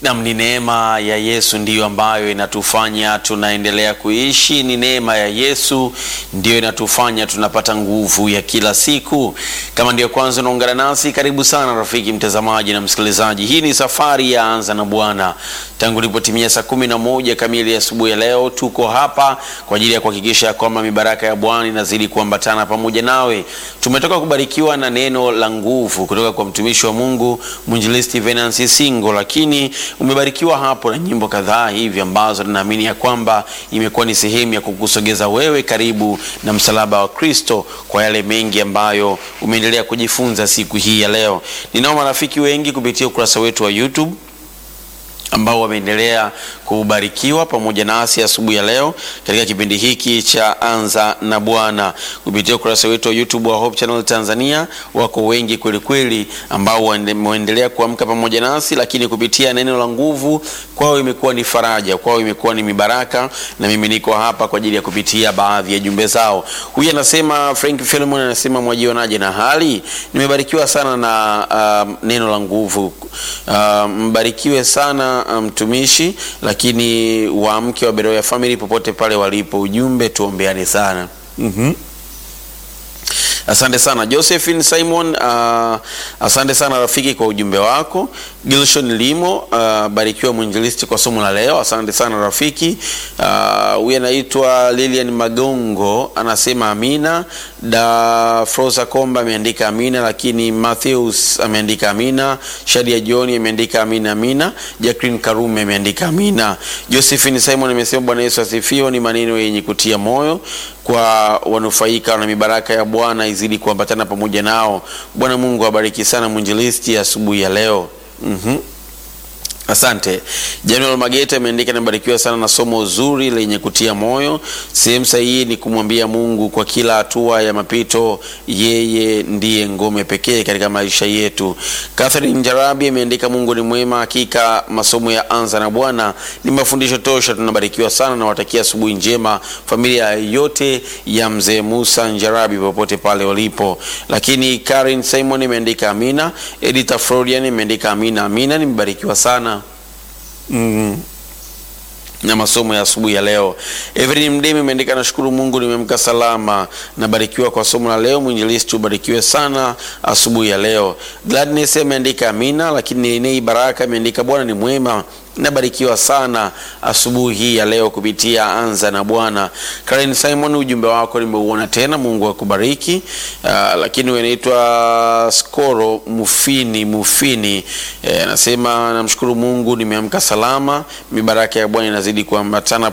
Naam, ni neema ya Yesu ndiyo ambayo inatufanya tunaendelea kuishi. Ni neema ya Yesu ndiyo inatufanya tunapata nguvu ya kila siku. Kama ndiyo kwanza unaungana nasi, karibu sana rafiki mtazamaji na msikilizaji. Hii ni safari ya Anza na Bwana. Tangu ilipotimia saa 11 kamili asubuhi ya leo, tuko hapa kwa ajili ya kuhakikisha kwamba mibaraka ya Bwana inazidi kuambatana pamoja nawe. Tumetoka kubarikiwa na neno la nguvu kutoka kwa mtumishi wa Mungu Mwinjilisti Venansi Singo, lakini umebarikiwa hapo na nyimbo kadhaa hivi ambazo ninaamini ya kwamba imekuwa ni sehemu ya kukusogeza wewe karibu na msalaba wa Kristo kwa yale mengi ambayo umeendelea kujifunza siku hii ya leo. Ninao marafiki wengi kupitia ukurasa wetu wa YouTube ambao wameendelea kubarikiwa pamoja nasi asubuhi ya leo katika kipindi hiki cha Anza na Bwana. Kupitia ukurasa wetu wa YouTube wa Hope Channel Tanzania, wako wengi kweli kweli ambao wanaendelea kuamka pamoja nasi, lakini kupitia neno la nguvu kwao imekuwa ni faraja, kwao imekuwa ni mibaraka, na mimi niko hapa kwa ajili ya kupitia baadhi ya jumbe zao. Huyu anasema, Frank Philemon anasema, mwajionaje na hali? Nimebarikiwa sana na neno la nguvu. Mbarikiwe sana mtumishi, lakini waamke wa Beroya Family popote pale walipo, ujumbe tuombeane sana. Asante sana Josephine Simon, asante sana rafiki kwa ujumbe wako. Gilson Limo, barikiwa mwinjilisti kwa somo la leo. Asante sana rafiki. Huyu anaitwa Lilian Magongo anasema amina. Da Froza Komba ameandika amina, lakini Matthews ameandika amina. Shadia John ameandika amina amina. Jacqueline Karume ameandika amina. Josephine Simon amesema Bwana Yesu asifiwe. Ni maneno yenye kutia moyo kwa wanufaika na mibaraka ya Bwana izidi kuambatana pamoja nao. Bwana Mungu abariki sana mwinjilisti asubuhi ya leo. Asante. Januel Mageta ameandika, nabarikiwa sana na somo zuri lenye kutia moyo. Sehemu sahihi ni kumwambia Mungu kwa kila hatua ya mapito, yeye ndiye ngome pekee katika maisha yetu. Catherine Njarabi ameandika, Mungu ni mwema, hakika masomo ya Anza na Bwana ni mafundisho tosha. Tunabarikiwa sana na watakia asubuhi njema familia yote ya mzee Musa Njarabi popote pale walipo. Lakini Karen Simon ameandika amina. Edith Frodian ameandika amina amina. Nimebarikiwa sana na masomo ya asubuhi ya leo. Evelyn Mdemi ameandika, nashukuru Mungu nimeamka salama, nabarikiwa kwa somo la leo. Mwinjilisti ubarikiwe sana asubuhi ya leo. Gladness ameandika amina, lakini Nei Baraka ameandika, Bwana ni mwema, nabarikiwa sana asubuhi hii ya leo kupitia Anza na Bwana. Karen Simon, ujumbe wako nimeuona tena, Mungu akubariki. Lakini wewe unaitwa Skoro Mufini anasema, namshukuru Mungu nimeamka salama, mibaraka ya Bwana inazidi kuambatana